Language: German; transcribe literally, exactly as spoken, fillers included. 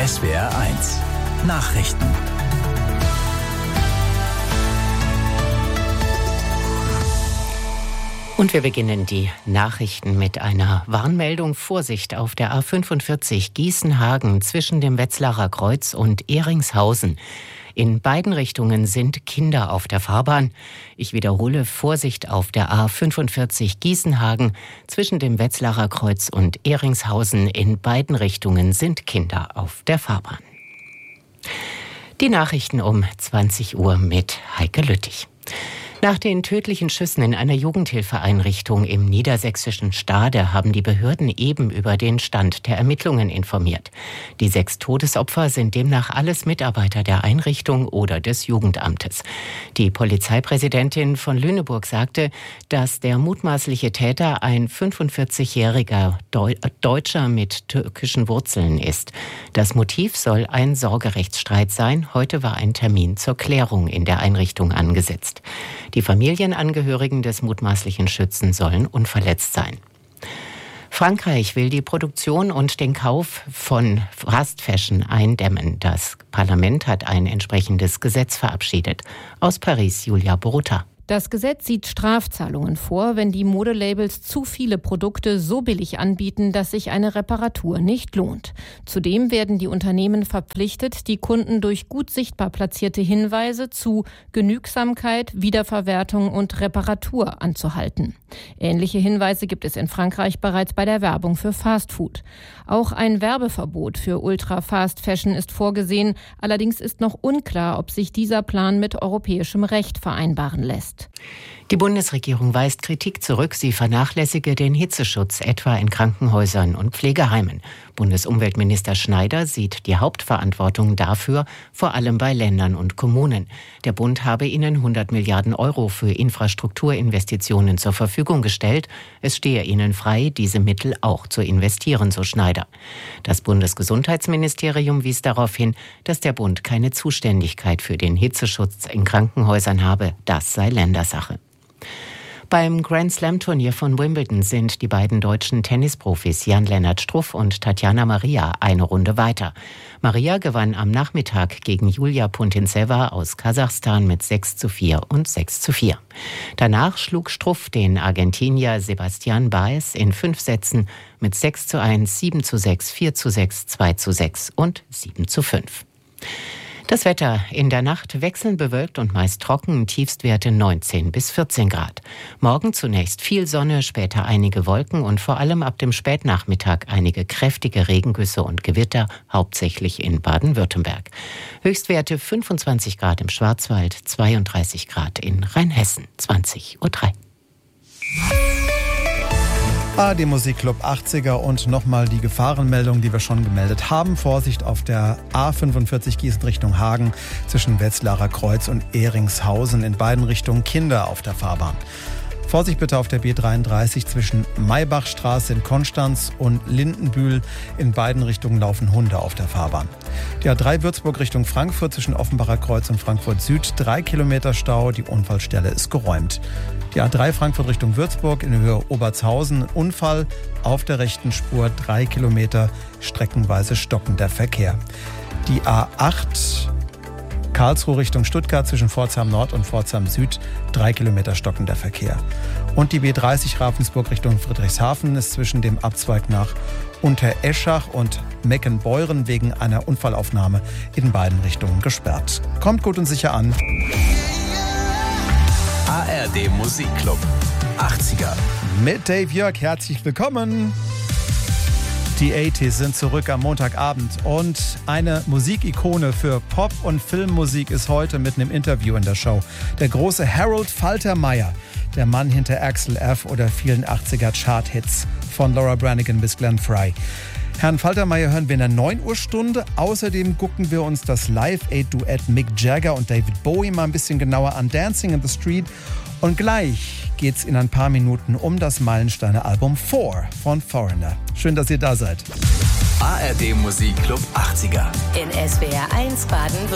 S W R eins Nachrichten. Und wir beginnen die Nachrichten mit einer Warnmeldung. Vorsicht auf der A fünfundvierzig Gießen-Hagen zwischen dem Wetzlarer Kreuz und Ehringshausen. In beiden Richtungen sind Kinder auf der Fahrbahn. Ich wiederhole, Vorsicht auf der A fünfundvierzig Gießen-Hagen zwischen dem Wetzlarer Kreuz und Ehringshausen. In beiden Richtungen sind Kinder auf der Fahrbahn. Die Nachrichten um zwanzig Uhr mit Heike Lüttich. Nach den tödlichen Schüssen in einer Jugendhilfeeinrichtung im niedersächsischen Stade haben die Behörden eben über den Stand der Ermittlungen informiert. Die sechs Todesopfer sind demnach alles Mitarbeiter der Einrichtung oder des Jugendamtes. Die Polizeipräsidentin von Lüneburg sagte, dass der mutmaßliche Täter ein fünfundvierzigjähriger Deu- Deutscher mit türkischen Wurzeln ist. Das Motiv soll ein Sorgerechtsstreit sein. Heute war ein Termin zur Klärung in der Einrichtung angesetzt. Die Familienangehörigen des mutmaßlichen Schützen sollen unverletzt sein. Frankreich will die Produktion und den Kauf von Fast Fashion eindämmen. Das Parlament hat ein entsprechendes Gesetz verabschiedet. Aus Paris, Julia Borutta. Das Gesetz sieht Strafzahlungen vor, wenn die Modelabels zu viele Produkte so billig anbieten, dass sich eine Reparatur nicht lohnt. Zudem werden die Unternehmen verpflichtet, die Kunden durch gut sichtbar platzierte Hinweise zu Genügsamkeit, Wiederverwertung und Reparatur anzuhalten. Ähnliche Hinweise gibt es in Frankreich bereits bei der Werbung für Fastfood. Auch ein Werbeverbot für Ultra-Fast-Fashion ist vorgesehen. Allerdings ist noch unklar, ob sich dieser Plan mit europäischem Recht vereinbaren lässt. Die Bundesregierung weist Kritik zurück, sie vernachlässige den Hitzeschutz, etwa in Krankenhäusern und Pflegeheimen. Bundesumweltminister Schneider sieht die Hauptverantwortung dafür vor allem bei Ländern und Kommunen. Der Bund habe ihnen hundert Milliarden Euro für Infrastrukturinvestitionen zur Verfügung gestellt. Es stehe ihnen frei, diese Mittel auch zu investieren, so Schneider. Das Bundesgesundheitsministerium wies darauf hin, dass der Bund keine Zuständigkeit für den Hitzeschutz in Krankenhäusern habe. Das sei Ländersache. Beim Grand-Slam-Turnier von Wimbledon sind die beiden deutschen Tennisprofis Jan-Lennart Struff und Tatjana Maria eine Runde weiter. Maria gewann am Nachmittag gegen Julia Putintseva aus Kasachstan mit sechs zu vier und sechs zu vier. Danach schlug Struff den Argentinier Sebastián Báez in fünf Sätzen mit sechs zu eins, sieben zu sechs, vier zu sechs, zwei zu sechs und sieben zu fünf. Das Wetter in der Nacht wechselnd bewölkt und meist trocken, Tiefstwerte neunzehn bis vierzehn Grad. Morgen zunächst viel Sonne, später einige Wolken und vor allem ab dem Spätnachmittag einige kräftige Regengüsse und Gewitter, hauptsächlich in Baden-Württemberg. Höchstwerte fünfundzwanzig Grad im Schwarzwald, zweiunddreißig Grad in Rheinhessen, zwanzig Uhr drei. A R D Musikclub achtziger und nochmal die Gefahrenmeldung, die wir schon gemeldet haben. Vorsicht auf der A fünfundvierzig Gießen Richtung Hagen zwischen Wetzlarer Kreuz und Ehringshausen. In beiden Richtungen Kinder auf der Fahrbahn. Vorsicht bitte auf der B dreiunddreißig zwischen Maybachstraße in Konstanz und Lindenbühl. In beiden Richtungen laufen Hunde auf der Fahrbahn. Die A drei Würzburg Richtung Frankfurt zwischen Offenbacher Kreuz und Frankfurt Süd. Drei Kilometer Stau, die Unfallstelle ist geräumt. Die A drei Frankfurt Richtung Würzburg in Höhe Obertshausen. Unfall auf der rechten Spur, drei Kilometer, streckenweise stockender Verkehr. Die A acht Karlsruhe Richtung Stuttgart zwischen Pforzheim Nord und Pforzheim Süd, drei Kilometer stockender Verkehr. Und die B dreißig Ravensburg Richtung Friedrichshafen ist zwischen dem Abzweig nach Untereschach und Meckenbeuren wegen einer Unfallaufnahme in beiden Richtungen gesperrt. Kommt gut und sicher an. A R D Musikclub achtziger. Mit Dave Jörg, herzlich willkommen. Die achtziger sind zurück am Montagabend und eine Musikikone für Pop- und Filmmusik ist heute mitten im Interview in der Show. Der große Harold Faltermeyer, der Mann hinter Axel F. oder vielen achtziger Chart-Hits von Laura Branigan bis Glenn Frey. Herrn Faltermeyer hören wir in der neun Uhr Stunde. Außerdem gucken wir uns das Live-Aid-Duett Mick Jagger und David Bowie mal ein bisschen genauer an, Dancing in the Street. Und gleich geht's in ein paar Minuten um das Meilensteine-Album vier von Foreigner. Schön, dass ihr da seid. A R D Musikclub achtziger. In S W R eins Baden-Württemberg.